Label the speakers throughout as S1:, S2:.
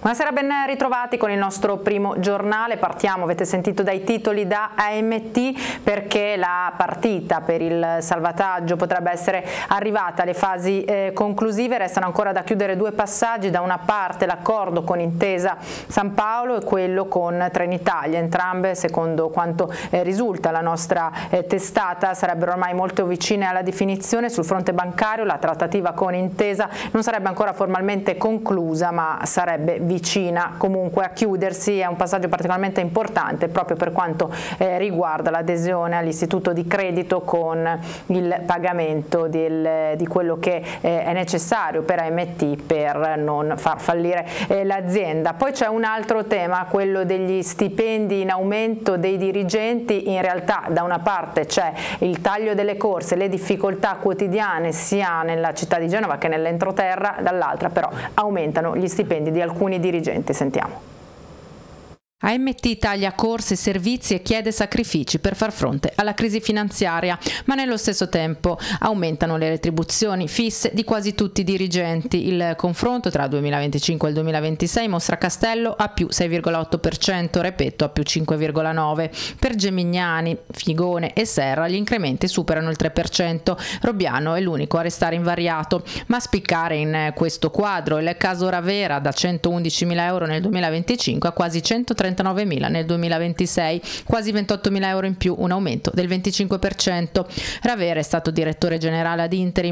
S1: Buonasera, ben ritrovati con il nostro primo giornale. Partiamo, avete sentito dai titoli, da AMT, perché la partita per il salvataggio potrebbe essere arrivata alle fasi conclusive. Restano ancora da chiudere due passaggi: da una parte l'accordo con Intesa San Paolo e quello con Trenitalia. Entrambe, secondo quanto risulta alla nostra testata, sarebbero ormai molto vicine alla definizione. Sul fronte bancario la trattativa con Intesa non sarebbe ancora formalmente conclusa, ma sarebbe vicina comunque a chiudersi. È un passaggio particolarmente importante proprio per quanto riguarda l'adesione all'istituto di credito con il pagamento di quello che è necessario per AMT per non far fallire l'azienda. Poi c'è un altro tema, quello degli stipendi in aumento dei dirigenti. In realtà da una parte c'è il taglio delle corse, le difficoltà quotidiane sia nella città di Genova che nell'entroterra, dall'altra però aumentano gli stipendi di alcuni dirigenti. Sentiamo.
S2: AMT taglia corse e servizi e chiede sacrifici per far fronte alla crisi finanziaria, ma nello stesso tempo aumentano le retribuzioni fisse di quasi tutti i dirigenti. Il confronto tra il 2025 e il 2026 mostra Castello a più 6,8%, Repetto a più 5,9%. Per Gemignani, Figone e Serra gli incrementi superano il 3%. Robbiano è l'unico a restare invariato, ma a spiccare in questo quadro il caso Ravera, da 111.000 euro nel 2025 a quasi 139.000 nel 2026, quasi 28.000 euro in più, un aumento del 25%. Ravera è stato direttore generale ad interim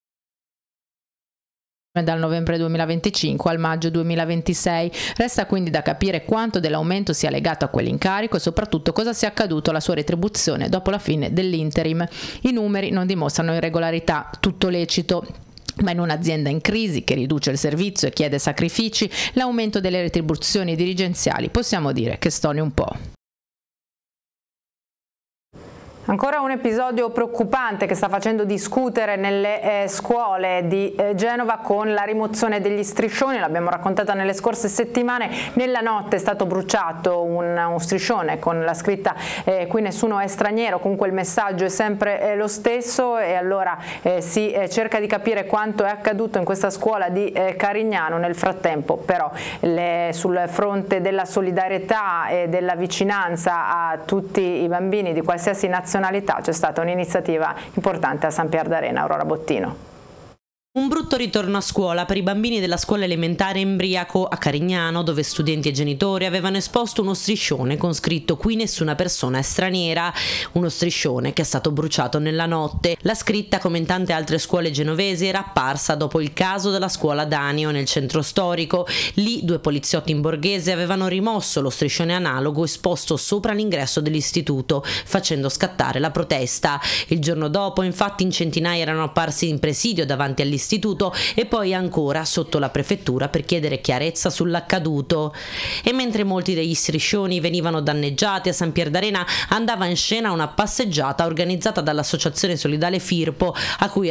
S2: dal novembre 2025 al maggio 2026. Resta quindi da capire quanto dell'aumento sia legato a quell'incarico e soprattutto cosa sia accaduto alla sua retribuzione dopo la fine dell'interim. I numeri non dimostrano irregolarità, tutto lecito. Ma in un'azienda in crisi che riduce il servizio e chiede sacrifici, l'aumento delle retribuzioni dirigenziali possiamo dire che stoni un po'.
S1: Ancora un episodio preoccupante che sta facendo discutere nelle scuole di Genova con la rimozione degli striscioni. L'abbiamo raccontata nelle scorse settimane. Nella notte è stato bruciato uno striscione con la scritta "qui nessuno è straniero", comunque il messaggio è sempre lo stesso, e allora si cerca di capire quanto è accaduto in questa scuola di Carignano. Nel frattempo però sul fronte della solidarietà e della vicinanza a tutti i bambini di qualsiasi nazionalità c'è stata un'iniziativa importante a San Pier d'Arena. Aurora Bottino.
S3: Un brutto ritorno a scuola per i bambini della scuola elementare Embriaco a Carignano, dove studenti e genitori avevano esposto uno striscione con scritto "qui nessuna persona è straniera", uno striscione che è stato bruciato nella notte. La scritta, come in tante altre scuole genovesi, era apparsa dopo il caso della scuola Danio nel centro storico. Lì due poliziotti in borghese avevano rimosso lo striscione analogo esposto sopra l'ingresso dell'istituto, facendo scattare la protesta. Il giorno dopo, infatti, in centinaia erano apparsi in presidio davanti all'istituto e poi ancora sotto la prefettura per chiedere chiarezza sull'accaduto. E mentre molti degli striscioni venivano danneggiati, a San Pier d'Arena andava in scena una passeggiata organizzata dall'associazione solidale Firpo, a cui